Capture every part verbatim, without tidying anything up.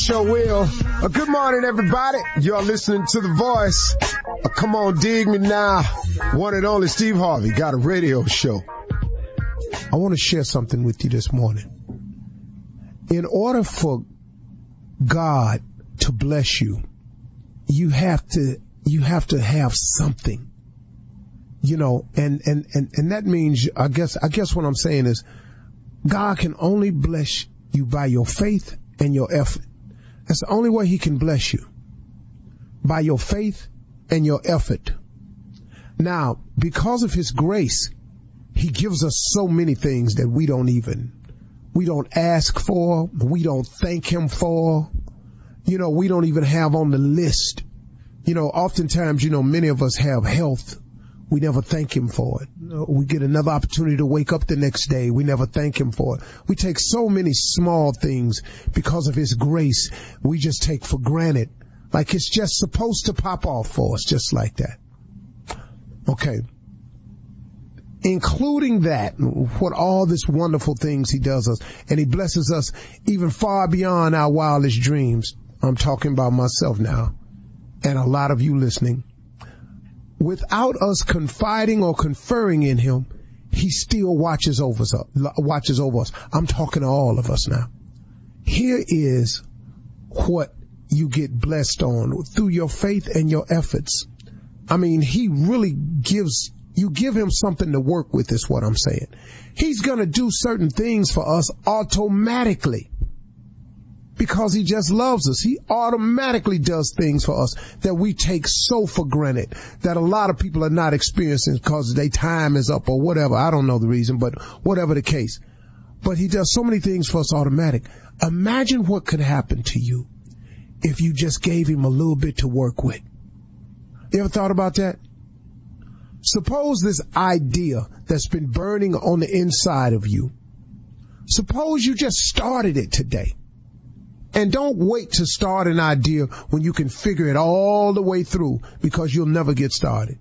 Sure will. Uh, good morning, everybody. You're listening to The Voice. Uh, come on, dig me now. One and only Steve Harvey got a radio show. I want to share something with you this morning. In order for God to bless you, you have to you have to have something. You know, and, and, and, and that means, I guess, I guess what I'm saying is, God can only bless you by your faith and your effort. That's the only way he can bless you. By your faith and your effort. Now, because of his grace, he gives us so many things that we don't even, we don't ask for, we don't thank him for, you know, we don't even have on the list. You know, oftentimes, you know, many of us have health. We never thank him for it. We get another opportunity to wake up the next day. We never thank him for it. We take so many small things because of his grace. We just take for granted. Like it's just supposed to pop off for us, just like that. Okay. Including that, what all this wonderful things he does us, and he blesses us even far beyond our wildest dreams. I'm talking about myself now, and a lot of you listening. Without us confiding or conferring in him, he still watches over us. Watches over us. I'm talking to all of us now. Here is what you get blessed on through your faith and your efforts. I mean, he really gives, you give him something to work with is what I'm saying. He's going to do certain things for us automatically. Because he just loves us. He automatically does things for us that we take so for granted that a lot of people are not experiencing because their time is up or whatever. I don't know the reason, but whatever the case. But he does so many things for us automatic. Imagine what could happen to you if you just gave him a little bit to work with. You ever thought about that? Suppose this idea that's been burning on the inside of you, suppose you just started it today. And don't wait to start an idea when you can figure it all the way through, because you'll never get started.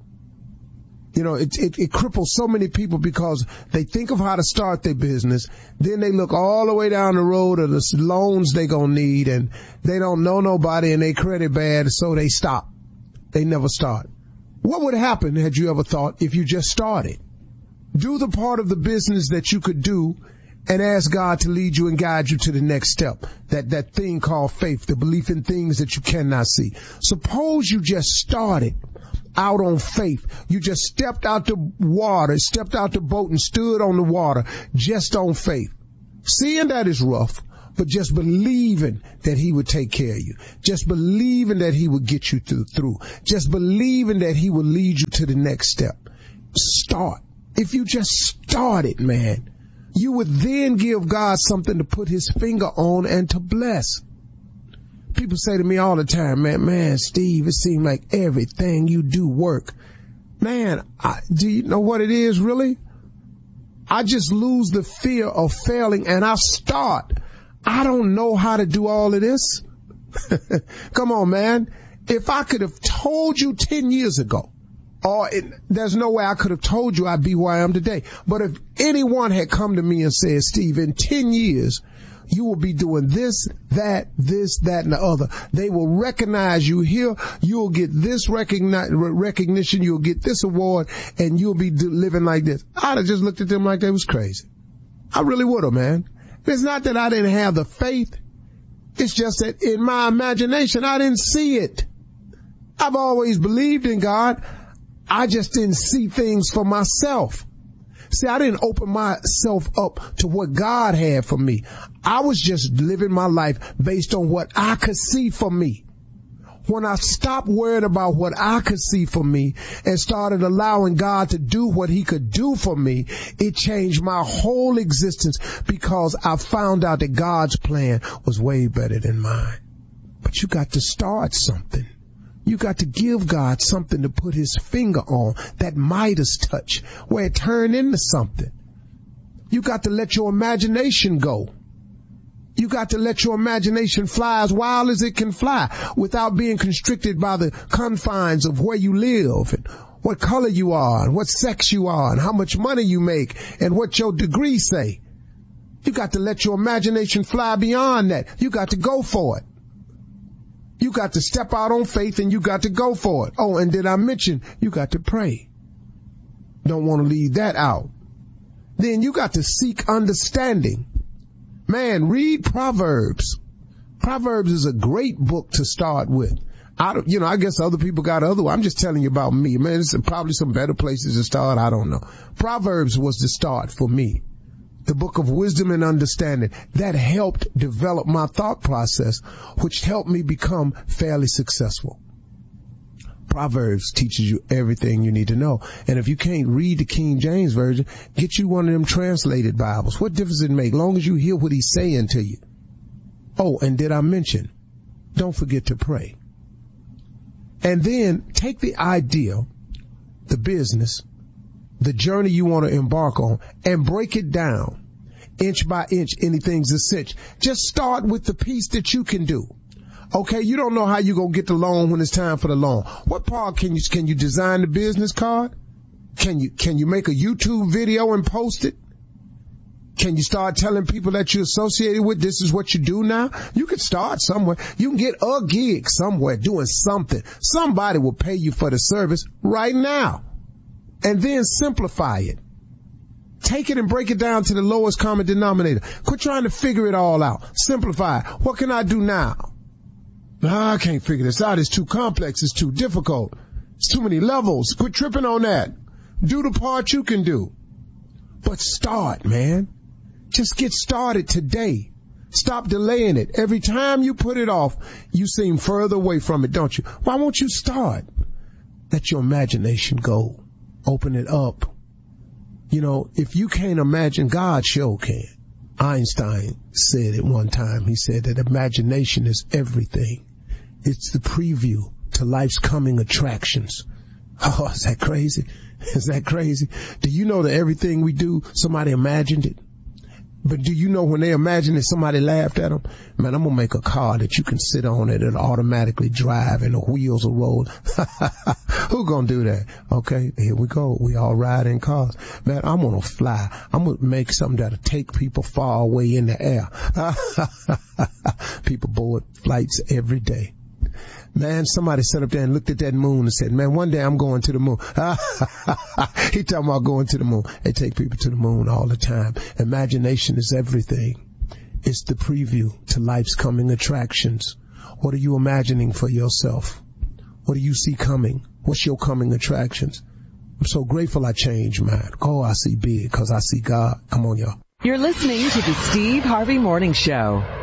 You know, it, it, it cripples so many people because they think of how to start their business. Then they look all the way down the road of the loans they gonna need, and they don't know nobody and they credit bad, so they stop. They never start. What would happen, had you ever thought, if you just started? Do the part of the business that you could do and ask God to lead you and guide you to the next step. That, that thing called faith, the belief in things that you cannot see. Suppose you just started out on faith. You just stepped out the water, stepped out the boat and stood on the water just on faith. Seeing that is rough, but just believing that he would take care of you. Just believing that he would get you through, through. Just believing that he would lead you to the next step. Start. If you just started, man, you would then give God something to put his finger on and to bless. People say to me all the time, man, man, Steve, it seems like everything you do work. Man, I, do you know what it is really? I just lose the fear of failing and I start. I don't know how to do all of this. Come on, man. If I could have told you ten years ago, or it, there's no way I could have told you I'd be where I am today. But if anyone had come to me and said, Steve, in ten years, you will be doing this, that, this, that, and the other. They will recognize you here. You'll get this recogni- recognition. You'll get this award, and you'll be living like this. I'd have just looked at them like they was crazy. I really would have, man. It's not that I didn't have the faith. It's just that in my imagination, I didn't see it. I've always believed in God. I just didn't see things for myself. See, I didn't open myself up to what God had for me. I was just living my life based on what I could see for me. When I stopped worrying about what I could see for me and started allowing God to do what he could do for me, it changed my whole existence because I found out that God's plan was way better than mine. But you got to start something. You got to give God something to put his finger on, that Midas touch, where it turned into something. You got to let your imagination go. You got to let your imagination fly as wild as it can fly without being constricted by the confines of where you live and what color you are and what sex you are and how much money you make and what your degrees say. You got to let your imagination fly beyond that. You got to go for it. You got to step out on faith and you got to go for it. Oh, and did I mention you got to pray? Don't want to leave that out. Then you got to seek understanding. Man, read Proverbs. Proverbs is a great book to start with. I don't, you know, I guess other people got other. I'm just telling you about me. Man, there's probably some better places to start. I don't know. Proverbs was the start for me. The book of wisdom and understanding that helped develop my thought process, which helped me become fairly successful. Proverbs teaches you everything you need to know. And if you can't read the King James Version, get you one of them translated Bibles. What difference does it make? Long as you hear what he's saying to you. Oh, and did I mention, don't forget to pray. And then take the idea, the business, the journey you want to embark on, and break it down inch by inch. Anything's a cinch. Just start with the piece that you can do. Okay, you don't know how you're going to get the loan when it's time for the loan. What part can you, can you design the business card? Can you, can you make a YouTube video and post it? Can you start telling people that you're associated with this is what you do now? You can start somewhere. You can get a gig somewhere doing something. Somebody will pay you for the service right now. And then simplify it. Take it and break it down to the lowest common denominator. Quit trying to figure it all out. Simplify it. What can I do now? Nah, I can't figure this out. It's too complex. It's too difficult. It's too many levels. Quit tripping on that. Do the part you can do. But start, man. Just get started today. Stop delaying it. Every time you put it off, you seem further away from it, don't you? Why won't you start? Let your imagination go. Open it up. You know, if you can't imagine, God sure can. Einstein said it one time. He said that imagination is everything. It's the preview to life's coming attractions. Oh, is that crazy? Is that crazy? Do you know that everything we do, somebody imagined it? But do you know when they imagined it, somebody laughed at them? Man, I'm going to make a car that you can sit on and it'll automatically drive and the wheels will roll. Who going to do that? Okay, here we go. We all ride in cars. Man, I'm going to fly. I'm going to make something that'll take people far away in the air. People board flights every day. Man, somebody sat up there and looked at that moon and said, man, one day I'm going to the moon. He talking about going to the moon. They take people to the moon all the time. Imagination is everything. It's the preview to life's coming attractions. What are you imagining for yourself? What do you see coming? What's your coming attractions? I'm so grateful I changed mine. Oh, I see big because I see God. Come on, y'all. You're listening to the Steve Harvey Morning Show.